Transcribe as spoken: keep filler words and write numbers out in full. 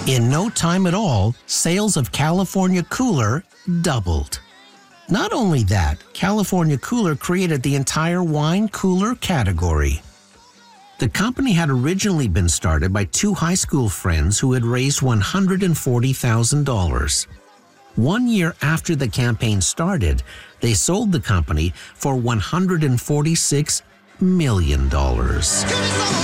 In no time at all, sales of California Cooler doubled. Not only that, California Cooler created the entire wine cooler category. The company had originally been started by two high school friends who had raised one hundred forty thousand dollars. One year after the campaign started, they sold the company for one hundred forty-six million dollars.